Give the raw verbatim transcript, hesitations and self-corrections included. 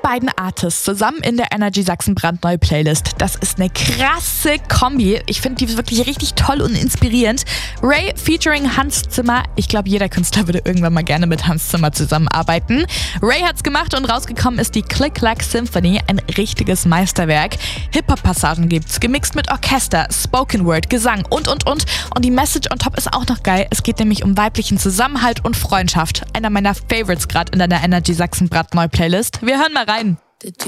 beiden Artists zusammen in der Energy Sachsen brandneue Playlist. Das ist eine krasse Kombi. Ich finde die wirklich richtig toll und inspirierend. Ray featuring Hans Zimmer. Ich glaube, jeder Künstler würde irgendwann mal gerne mit Hans Zimmer zusammenarbeiten. Ray hat's gemacht und rausgekommen ist die Click Clack Symphony, ein richtiges Meisterwerk. Hip-Hop-Passagen gibt's, gemixt mit Orchester, Spoken Word, Gesang und und und. Und die Message on top ist auch noch geil. Es geht nämlich um weiblichen Zusammenhalt und Freundschaft. Einer meiner Favorites gerade in deiner Energy Sachsen brandneue Playlist. Wir hören mal rein.